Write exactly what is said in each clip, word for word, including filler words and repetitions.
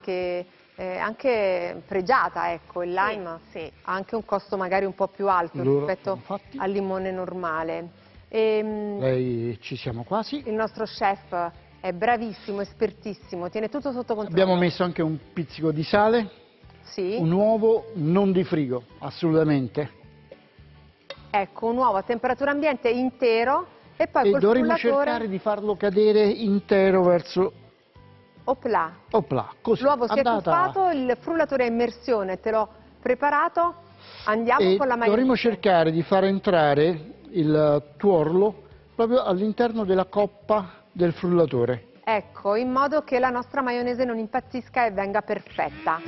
che è anche pregiata, ecco, il lime sì, sì. ha anche un costo magari un po' più alto Loro, rispetto infatti, al limone normale. E, lei, ci siamo quasi. il nostro chef è bravissimo, espertissimo, tiene tutto sotto controllo. Abbiamo messo anche un pizzico di sale, sì. un uovo non di frigo, assolutamente. Ecco, un uovo a temperatura ambiente intero e poi E col dovremmo frullatore... cercare di farlo cadere intero verso... Opla. Opla, così. L'uovo si è andata... tuffato, il frullatore a immersione te l'ho preparato, andiamo e con la dovremmo maionese. cercare di far entrare il tuorlo proprio all'interno della coppa del frullatore. Ecco, in modo che la nostra maionese non impazzisca e venga perfetta.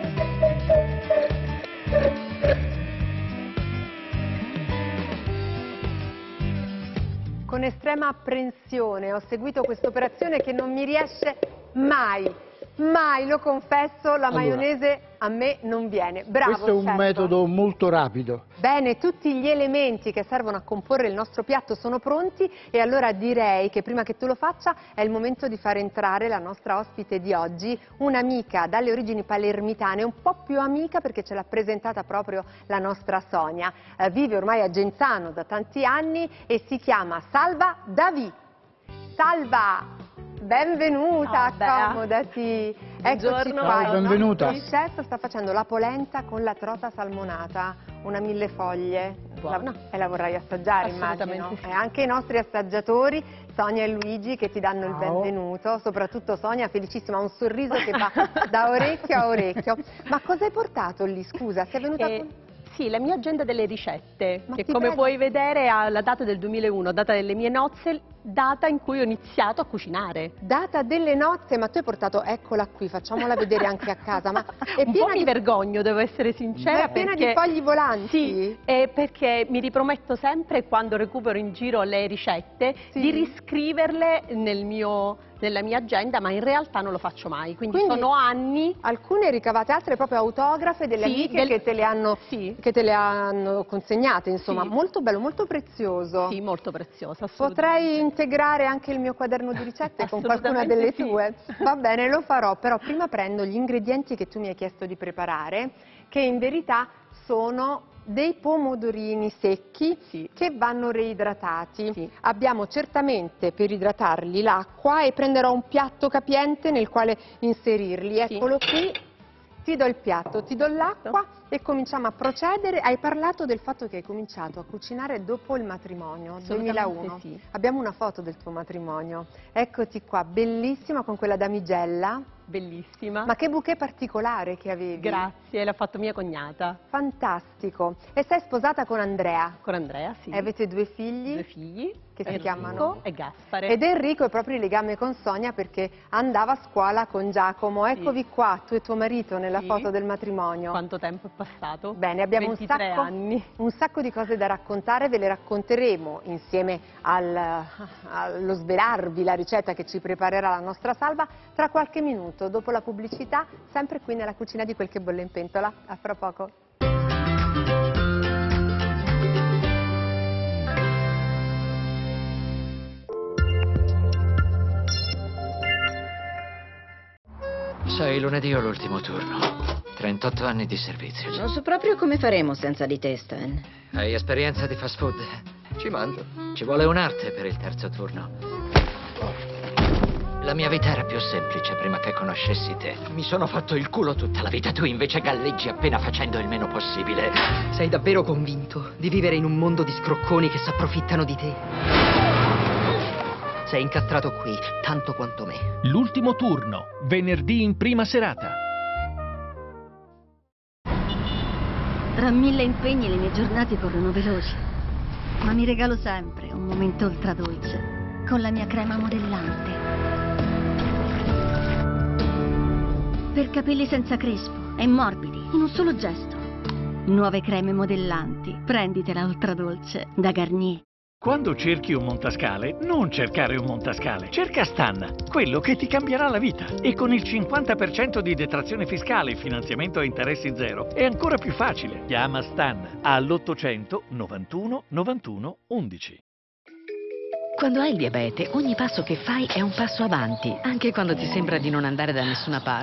Con estrema apprensione ho seguito questa operazione che non mi riesce mai, mai, lo confesso, la Allora, maionese a me non viene. Bravo, questo è un chef. metodo molto rapido. Bene, tutti gli elementi che servono a comporre il nostro piatto sono pronti e allora direi che prima che tu lo faccia è il momento di far entrare la nostra ospite di oggi, un'amica dalle origini palermitane, un po' più amica perché ce l'ha presentata proprio la nostra Sonia. Eh, vive ormai a Genzano da tanti anni e si chiama Salva Davì. Salva! Benvenuta, Ciao, Bea. accomodati. Eccoci Buongiorno. qua. Ciao, benvenuta. Il chef sta facendo la polenta con la trota salmonata, una mille foglie. Buona. La, e la vorrai assaggiare, Assolutamente immagino. sì. E anche i nostri assaggiatori, Sonia e Luigi, che ti danno il Ciao. benvenuto, soprattutto Sonia, felicissima, ha un sorriso che va da orecchio a orecchio. Ma cosa hai portato lì, scusa? Sei venuta Eh, con... Sì, la mia agenda delle ricette, Ma che ti come prego. puoi vedere ha la data del duemilauno, data delle mie nozze, data in cui ho iniziato a cucinare. Data delle nozze, ma tu hai portato, eccola qui, facciamola vedere anche a casa, ma è Un piena po' mi di... vergogno, devo essere sincera, Ma è piena perché... di fogli volanti? Sì, eh, perché mi riprometto sempre, quando recupero in giro le ricette, Sì. di riscriverle nel mio, nella mia agenda, ma in realtà non lo faccio mai. Quindi, Quindi sono anni... alcune ricavate, altre proprio autografe delle Sì, amiche del- che te le hanno, Sì. che te le hanno consegnate, insomma, Sì. molto bello, molto prezioso. Sì, molto preziosa, Potrei assolutamente. integrare anche il mio quaderno di ricette con qualcuna delle Assolutamente sì. tue? Va bene, lo farò, però prima prendo gli ingredienti che tu mi hai chiesto di preparare, che in verità sono dei pomodorini secchi Sì. che vanno reidratati. Sì. Abbiamo certamente per idratarli l'acqua e prenderò un piatto capiente nel quale inserirli. Sì. Eccolo qui, ti do il piatto, ti do l'acqua e cominciamo a procedere. Hai parlato del fatto che hai cominciato a cucinare dopo il matrimonio, Assolutamente duemilauno. sì. Abbiamo una foto del tuo matrimonio. Eccoti qua, bellissima con quella damigella. Bellissima. Ma che bouquet particolare che avevi. Grazie, l'ha fatto mia cognata. Fantastico. E sei sposata con Andrea. Con Andrea, sì. E avete due figli? Due figli. Che si Enrico chiamano? e Gaspare. Ed Enrico è proprio in legame con Sonia perché andava a scuola con Giacomo. Eccovi qua, tu e tuo marito nella Sì. foto del matrimonio. Quanto tempo è passato? Bene, abbiamo un ventitré sacco, anni. un sacco di cose da raccontare, ve le racconteremo insieme al- allo svelarvi la ricetta che ci preparerà la nostra Salva tra qualche minuto, dopo la pubblicità, sempre qui nella cucina di Quel che bolle in pentola. A fra poco. Sai, lunedì ho l'ultimo turno. trentotto anni di servizio. Non so proprio come faremo senza di te, Stan. Hai esperienza di fast food? Ci mangio. Ci vuole un'arte per il terzo turno. La mia vita era più semplice prima che conoscessi te. Mi sono fatto il culo tutta la vita, tu invece galleggi appena facendo il meno possibile. Sei davvero convinto di vivere in un mondo di scrocconi che s'approfittano di te? Sei incastrato qui, tanto quanto me. L'ultimo turno, venerdì in prima serata. Tra mille impegni le mie giornate corrono veloci, ma mi regalo sempre un momento ultradolce con la mia crema modellante. Per capelli senza crespo e morbidi, in un solo gesto. Nuove creme modellanti, prenditela ultradolce da Garnier. Quando cerchi un montascale, non cercare un montascale, cerca Stan, quello che ti cambierà la vita. E con il cinquanta per cento di detrazione fiscale e finanziamento a interessi zero è ancora più facile. Chiama Stan all'ottocento novantuno novantuno undici. Quando hai il diabete, ogni passo che fai è un passo avanti, anche quando ti sembra di non andare da nessuna parte.